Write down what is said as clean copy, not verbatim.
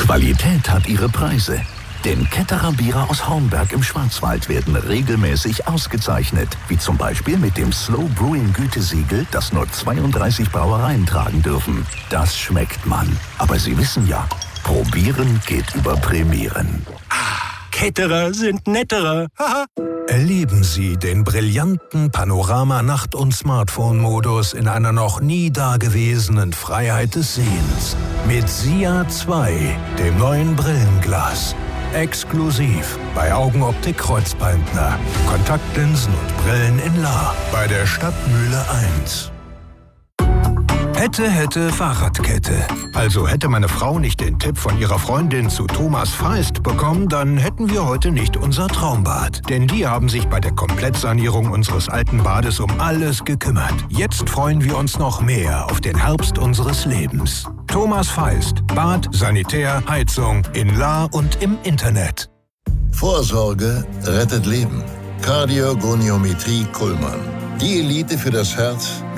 Qualität hat ihre Preise. Denn Ketterer Biere aus Hornberg im Schwarzwald werden regelmäßig ausgezeichnet. Wie zum Beispiel mit dem Slow Brewing Gütesiegel, das nur 32 Brauereien tragen dürfen. Das schmeckt man. Aber Sie wissen ja, probieren geht über prämieren. Ketterer sind netterer. Erleben Sie den brillanten Panorama-Nacht- und Smartphone-Modus in einer noch nie dagewesenen Freiheit des Sehens. Mit SIA 2, dem neuen Brillenglas. Exklusiv bei Augenoptik Kreuzbeindner. Kontaktlinsen und Brillen in La. Bei der Stadtmühle 1. Hätte Fahrradkette. Also hätte meine Frau nicht den Tipp von ihrer Freundin zu Thomas Feist bekommen, dann hätten wir heute nicht unser Traumbad. Denn die haben sich bei der Komplettsanierung unseres alten Bades um alles gekümmert. Jetzt freuen wir uns noch mehr auf den Herbst unseres Lebens. Thomas Feist. Bad, Sanitär, Heizung in La und im Internet. Vorsorge rettet Leben. Kardiogoniometrie Kullmann. Die Elite für das Herz